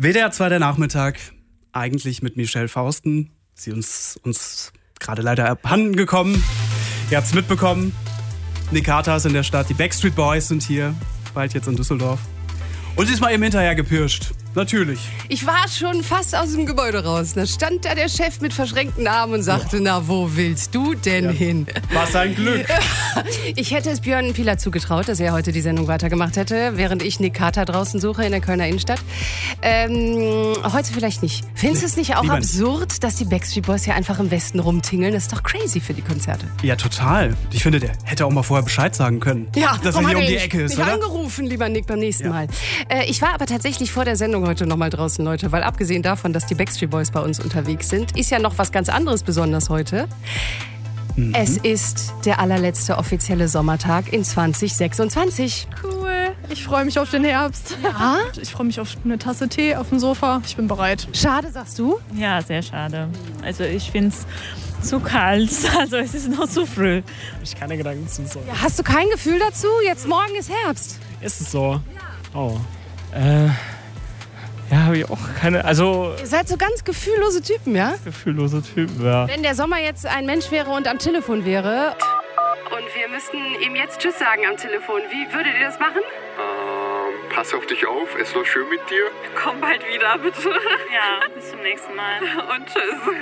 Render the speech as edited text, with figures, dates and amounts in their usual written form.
WDR 2 der Nachmittag, eigentlich mit Michelle Fausten. Sie uns gerade leider abhanden gekommen. Ihr habt es mitbekommen. Nick Carter ist in der Stadt, die Backstreet Boys sind hier, bald jetzt in Düsseldorf. Und sie ist mal eben hinterher gepirscht. Natürlich. Ich war schon fast aus dem Gebäude raus. Da stand da der Chef mit verschränkten Armen und sagte, na, wo willst du denn hin? Was ein Glück. Ich hätte es Björn Pilawa zugetraut, dass er heute die Sendung weitergemacht hätte, während ich Nick Carter draußen suche in der Kölner Innenstadt. Heute vielleicht nicht. Findest du es nicht auch absurd, dass die Backstreet Boys hier einfach im Westen rumtingeln? Das ist doch crazy für die Konzerte. Ja, total. Ich finde, der hätte auch mal vorher Bescheid sagen können. Ja, dass er hier um die Ecke ist, oder? oder? Angerufen, lieber Nick, beim nächsten Mal. Ich war aber tatsächlich vor der Sendung heute noch mal draußen, Leute, weil abgesehen davon, dass die Backstreet Boys bei uns unterwegs sind, ist ja noch was ganz anderes besonders heute. Es ist der allerletzte offizielle Sommertag in 2026. Cool. Ich freue mich auf den Herbst. Ja? Ich freue mich auf eine Tasse Tee auf dem Sofa. Ich bin bereit. Schade, sagst du? Ja, sehr schade. Also ich finde es zu kalt. Also es ist noch zu früh. Hab ich keine Gedanken zu. So. Ja, hast du kein Gefühl dazu? Jetzt morgen ist Herbst. Ist es so? Oh. Ja, habe ich auch keine, also Ihr seid so ganz gefühllose Typen, ja? gefühllose Typen, ja. Wenn der Sommer jetzt ein Mensch wäre und am Telefon wäre und wir müssten ihm jetzt Tschüss sagen am Telefon, wie würdet ihr das machen? Pass auf dich auf, es war schön mit dir. Komm bald wieder, bitte. Ja, bis zum nächsten Mal. Und tschüss.